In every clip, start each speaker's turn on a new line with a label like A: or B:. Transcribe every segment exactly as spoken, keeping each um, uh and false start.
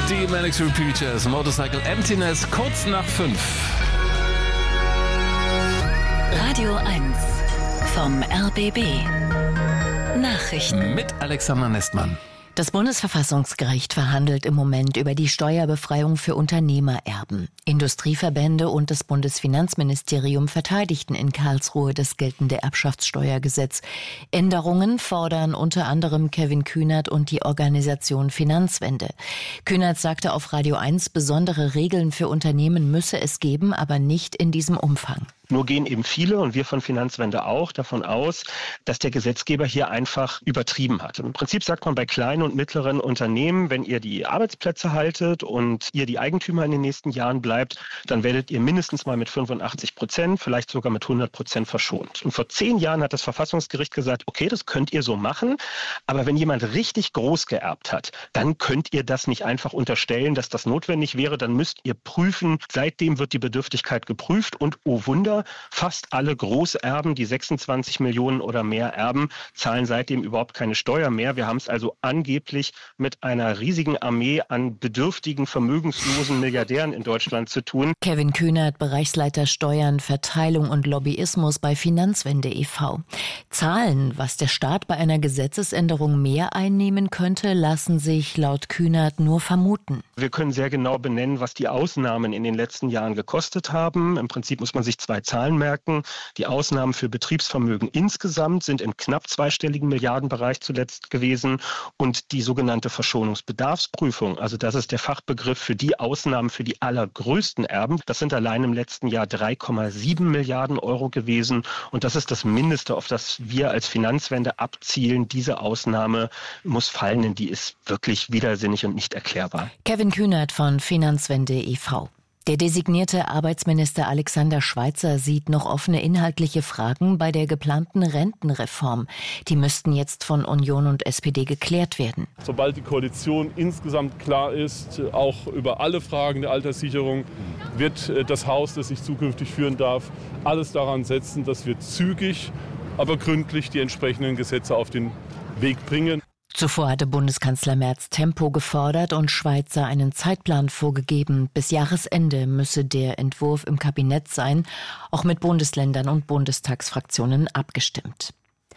A: Die Manic Street Preachers, Motorcycle Emptiness, kurz nach fünf.
B: Radio eins vom R B B. Nachrichten
A: mit Alexander Nestmann.
B: Das Bundesverfassungsgericht verhandelt im Moment über die Steuerbefreiung für Unternehmererben. Industrieverbände und das Bundesfinanzministerium verteidigten in Karlsruhe das geltende Erbschaftssteuergesetz. Änderungen fordern unter anderem Kevin Kühnert und die Organisation Finanzwende. Kühnert sagte auf Radio eins, besondere Regeln für Unternehmen müsse es geben, aber nicht in diesem Umfang.
C: Nur gehen eben viele, und wir von Finanzwende auch, davon aus, dass der Gesetzgeber hier einfach übertrieben hat. Im Prinzip sagt man bei kleinen und mittleren Unternehmen, wenn ihr die Arbeitsplätze haltet und ihr die Eigentümer in den nächsten Jahren bleibt, dann werdet ihr mindestens mal mit fünfundachtzig Prozent, vielleicht sogar mit hundert Prozent verschont. Und vor zehn Jahren hat das Verfassungsgericht gesagt, okay, das könnt ihr so machen, aber wenn jemand richtig groß geerbt hat, dann könnt ihr das nicht einfach unterstellen, dass das notwendig wäre, dann müsst ihr prüfen. Seitdem wird die Bedürftigkeit geprüft und, oh Wunder, fast alle Großerben, die sechsundzwanzig Millionen oder mehr erben, zahlen seitdem überhaupt keine Steuer mehr. Wir haben es also angeblich mit einer riesigen Armee an bedürftigen, vermögenslosen Milliardären in Deutschland zu tun.
B: Kevin Kühnert, Bereichsleiter Steuern, Verteilung und Lobbyismus bei Finanzwende e V Zahlen, was der Staat bei einer Gesetzesänderung mehr einnehmen könnte, lassen sich laut Kühnert nur vermuten.
C: Wir können sehr genau benennen, was die Ausnahmen in den letzten Jahren gekostet haben. Im Prinzip muss man sich zwei Zahlen merken. Die Ausnahmen für Betriebsvermögen insgesamt sind im knapp zweistelligen Milliardenbereich zuletzt gewesen. Und die sogenannte Verschonungsbedarfsprüfung, also das ist der Fachbegriff für die Ausnahmen für die allergrößten Erben, das sind allein im letzten Jahr drei Komma sieben Milliarden Euro gewesen. Und das ist das Mindeste, auf das wir als Finanzwende abzielen. Diese Ausnahme muss fallen, denn die ist wirklich widersinnig und nicht erklärbar.
B: Kevin Kühnert von Finanzwende e V Der designierte Arbeitsminister Alexander Schweitzer sieht noch offene inhaltliche Fragen bei der geplanten Rentenreform. Die müssten jetzt von Union und S P D geklärt werden.
D: Sobald die Koalition insgesamt klar ist, auch über alle Fragen der Alterssicherung, wird das Haus, das ich zukünftig führen darf, alles daran setzen, dass wir zügig, aber gründlich die entsprechenden Gesetze auf den Weg bringen.
B: Zuvor hatte Bundeskanzler Merz Tempo gefordert und Schweitzer einen Zeitplan vorgegeben. Bis Jahresende müsse der Entwurf im Kabinett sein, auch mit Bundesländern und Bundestagsfraktionen abgestimmt.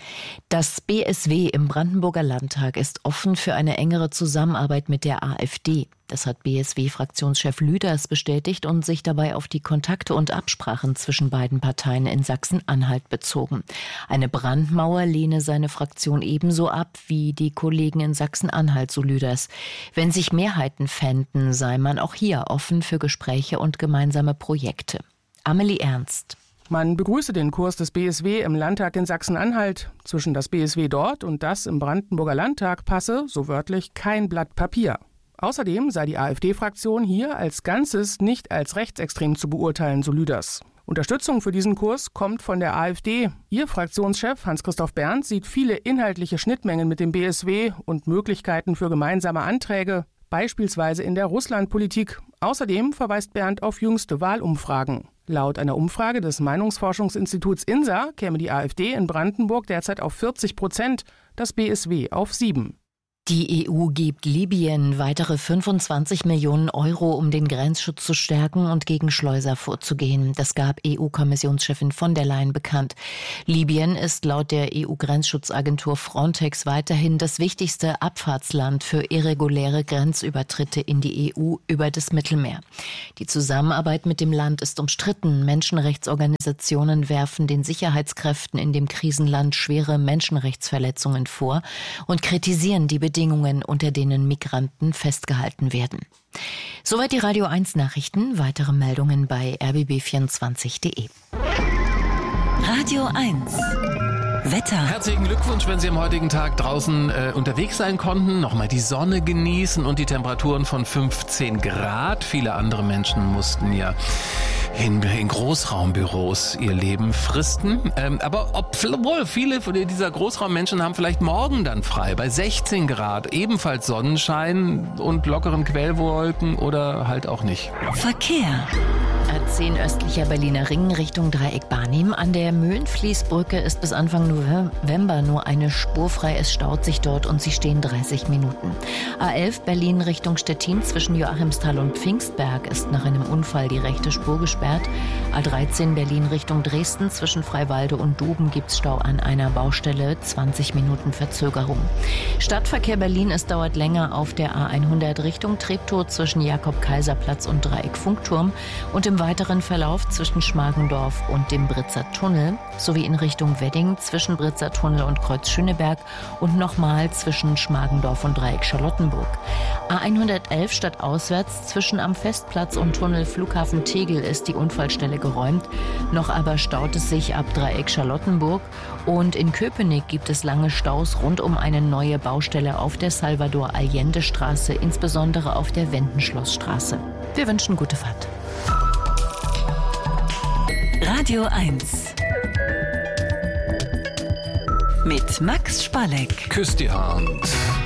B: Das B S W im Brandenburger Landtag ist offen für eine engere Zusammenarbeit mit der AfD. Das hat B S W-Fraktionschef Lüders bestätigt und sich dabei auf die Kontakte und Absprachen zwischen beiden Parteien in Sachsen-Anhalt bezogen. Eine Brandmauer lehne seine Fraktion ebenso ab wie die Kollegen in Sachsen-Anhalt, so Lüders. Wenn sich Mehrheiten fänden, sei man auch hier offen für Gespräche und gemeinsame Projekte. Amelie Ernst.
E: Man begrüße den Kurs des B S W im Landtag in Sachsen-Anhalt. Zwischen das B S W dort und das im Brandenburger Landtag passe, so wörtlich, kein Blatt Papier. Außerdem sei die AfD-Fraktion hier als Ganzes nicht als rechtsextrem zu beurteilen, so Lüders. Unterstützung für diesen Kurs kommt von der AfD. Ihr Fraktionschef Hans-Christoph Berndt sieht viele inhaltliche Schnittmengen mit dem B S W und Möglichkeiten für gemeinsame Anträge, beispielsweise in der Russlandpolitik. Außerdem verweist Berndt auf jüngste Wahlumfragen. Laut einer Umfrage des Meinungsforschungsinstituts I N S A käme die AfD in Brandenburg derzeit auf vierzig Prozent, das B S W auf sieben.
B: Die E U gibt Libyen weitere fünfundzwanzig Millionen Euro, um den Grenzschutz zu stärken und gegen Schleuser vorzugehen. Das gab E U-Kommissionschefin von der Leyen bekannt. Libyen ist laut der E U-Grenzschutzagentur Frontex weiterhin das wichtigste Abfahrtsland für irreguläre Grenzübertritte in die E U über das Mittelmeer. Die Zusammenarbeit mit dem Land ist umstritten. Menschenrechtsorganisationen werfen den Sicherheitskräften in dem Krisenland schwere Menschenrechtsverletzungen vor und kritisieren die Bedingungen, unter denen Migranten festgehalten werden. Soweit die Radio eins Nachrichten. Weitere Meldungen bei r b b vierundzwanzig punkt de.
F: Radio eins Wetter.
A: Herzlichen Glückwunsch, wenn Sie am heutigen Tag draußen äh, unterwegs sein konnten. Nochmal die Sonne genießen und die Temperaturen von fünfzehn Grad. Viele andere Menschen mussten ja in, in Großraumbüros ihr Leben fristen. Ähm, aber obwohl viele von dieser Großraummenschen haben vielleicht morgen dann frei, bei sechzehn Grad, ebenfalls Sonnenschein und lockeren Quellwolken oder halt auch nicht.
F: Verkehr.
B: A zehn östlicher Berliner Ring Richtung Dreieck Barnim. An der Möhlenfließbrücke ist bis Anfang November nur eine Spur frei. Es staut sich dort und sie stehen dreißig Minuten. A elf Berlin Richtung Stettin zwischen Joachimsthal und Pfingstberg ist nach einem Unfall die rechte Spur gesperrt. A dreizehn Berlin Richtung Dresden zwischen Freiwalde und Duben gibt's Stau an einer Baustelle. zwanzig Minuten Verzögerung. Stadtverkehr Berlin, es dauert länger auf der A hundert Richtung Treptow zwischen Jakob-Kaiser-Platz und Dreieck Funkturm und im weiteren Verlauf zwischen Schmargendorf und dem Britzer Tunnel sowie in Richtung Wedding zwischen Britzer Tunnel und Kreuz Schöneberg und nochmal zwischen Schmargendorf und Dreieck Charlottenburg. A hundertelf stadtauswärts zwischen am Festplatz und Tunnel Flughafen Tegel ist die Unfallstelle geräumt. Noch aber staut es sich ab Dreieck Charlottenburg und in Köpenick gibt es lange Staus rund um eine neue Baustelle auf der Salvador-Allende-Straße, insbesondere auf der Wendenschlossstraße. Wir wünschen gute Fahrt.
F: Radio eins. Mit Max Spalleck.
A: Küsst die Hand.